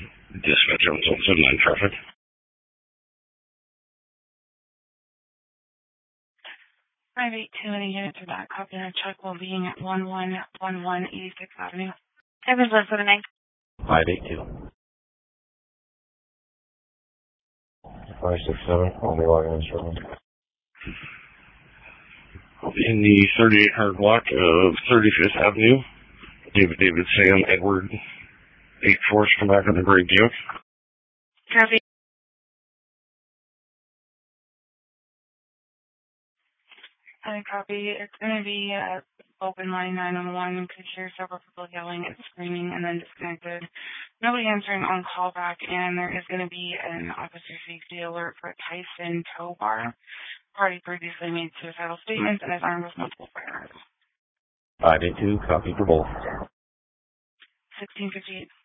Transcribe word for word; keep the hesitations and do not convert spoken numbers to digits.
Dispatch on seven nine traffic. five eight two, any units for that copy and check will be at one one one one eighty-sixth Avenue. Evans West seven nine. five eight two. five six seven, I'll be logging in shortly. In the thirty-eight hundred block of thirty-fifth Avenue, David David Sam Edward eight fours come back on the Great Duke. Copy. I copy. It's going to be uh, open line nine one one. You could hear several people yelling and screaming and then disconnected. Nobody answering on call back, and there is going to be an officer safety alert for Tyson Tobar. Party previously made suicidal statements and is armed with multiple firearms. five eight two, copy for both. sixteen fifty-eight.